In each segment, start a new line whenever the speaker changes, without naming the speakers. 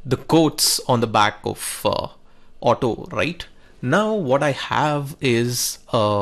the quotes on the back of auto, right? Now, what I have is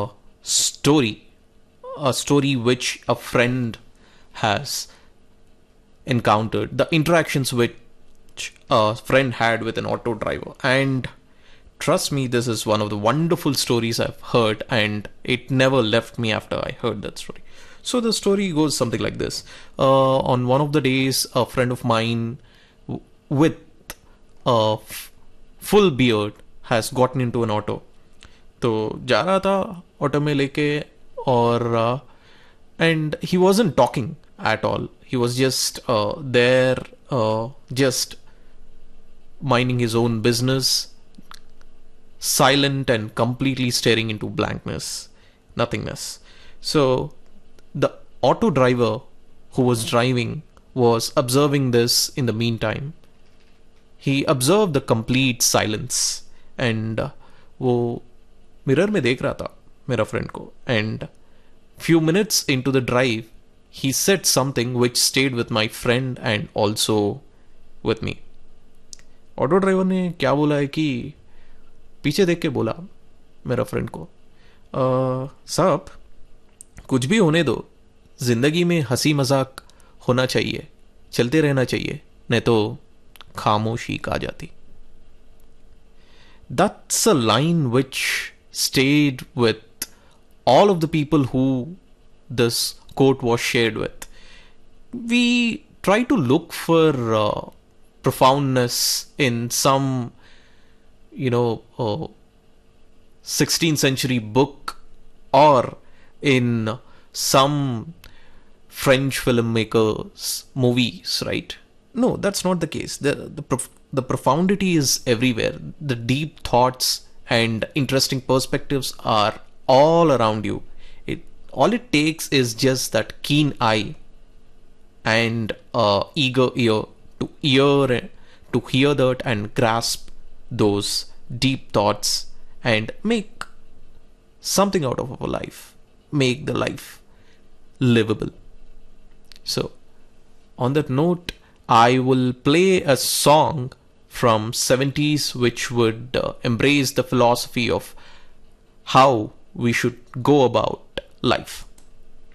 a story which a friend has encountered, the interactions which a friend had with an auto driver. And trust me, this is one of the wonderful stories I've heard, and it never left me after I heard that story. So the story goes something like this. On one of the days, a friend of mine with a full beard has gotten into an auto. तो जा रहा था auto में लेके और and he wasn't talking at all. He was just there, just minding his own business, silent and completely staring into blankness, nothingness. So the auto driver who was driving was observing this in the meantime. He observed the complete silence and वो mirror में देख रहा था मेरा friend को. And few minutes into the drive he said something which stayed with my friend and also with me. Auto driver ने क्या बोला है कि पीछे देख के बोला मेरा फ्रेंड को, साहब कुछ भी होने दो, जिंदगी में हंसी मजाक होना चाहिए, चलते रहना चाहिए, नहीं तो खामोशी आ जाती. That's a line which stayed with all of the people who this quote was shared with. We try to look for profoundness in some, 16th century book or in some French filmmakers' movies, right? No, that's not the case. The profundity is everywhere. The deep thoughts and interesting perspectives are all around you. All it takes is just that keen eye and eager ear to hear that and grasp those deep thoughts and make something out of our life, make the life livable. So on that note, I will play a song from 70s which would embrace the philosophy of how we should go about life.